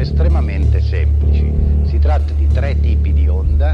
estremamente semplici. Si tratta di tre tipi di onda